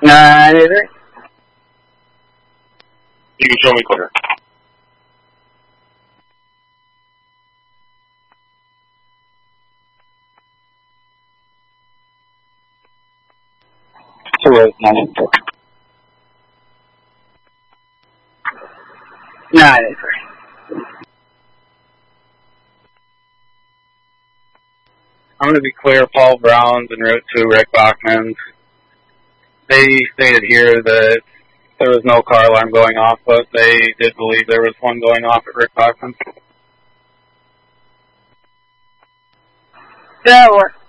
93. You can show me clear. Two 93. 93. I'm going to be clear. Paul Brown's and Route 2, Rick Bachman's. They stated here that there was no car alarm going off, but they did believe there was one going off at Rick Bachman's. That works.